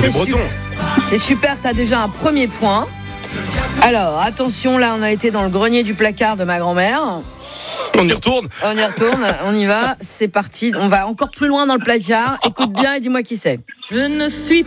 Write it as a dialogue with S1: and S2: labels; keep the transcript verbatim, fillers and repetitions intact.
S1: C'est
S2: les Bretons.
S1: su- C'est super, t'as déjà un premier point. Alors, attention, là, on a été dans le grenier du placard de ma grand-mère.
S2: On y retourne.
S1: On y retourne, on y va, c'est parti. On va encore plus loin dans le placard. Écoute bien et dis-moi qui c'est.
S3: Je ne suis